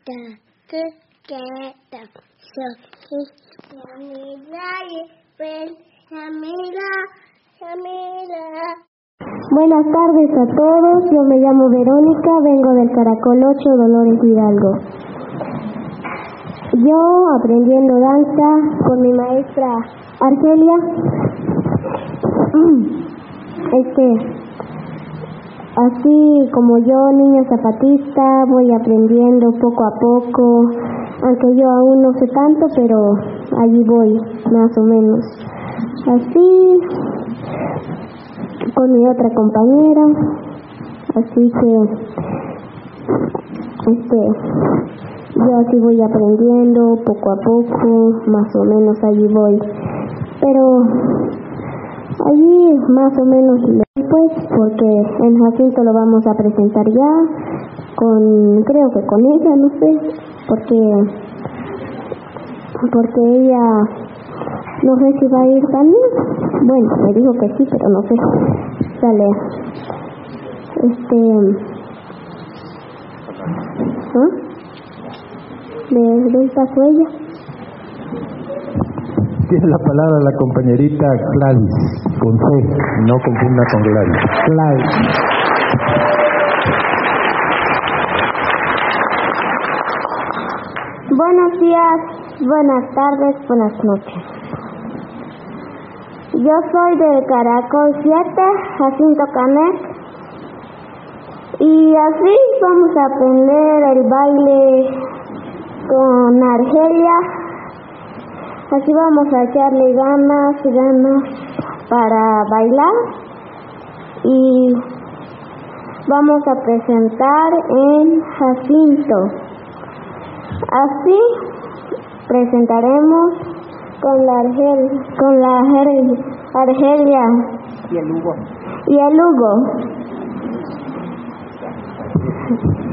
Buenas tardes a todos, yo me llamo Verónica, vengo del Caracol 8, Dolores Hidalgo. Yo aprendiendo danza con mi maestra Argelia, así como yo, niña zapatista, voy aprendiendo poco a poco, aunque yo aún no sé tanto, pero allí voy, más o menos. Así, con mi otra compañera, así que, yo así voy aprendiendo poco a poco, más o menos allí voy. Pero allí más o menos pues, porque en Jacinto lo vamos a presentar ya, creo que con ella, no sé, porque ella, no sé si va a ir también. Bueno, me dijo que sí, pero no sé. Sale. Le doy paso a ella. Tiene la palabra la compañerita Gladys, con C, no confunda con Gladys. Gladys. Buenos días, buenas tardes, buenas noches. Yo soy de Caracol 7, Jacinto Canet, y así vamos a aprender el baile con Argelia. Así vamos a echarle ganas para bailar y vamos a presentar en Jacinto. Así presentaremos con la Argelia y el Hugo. Y el Hugo.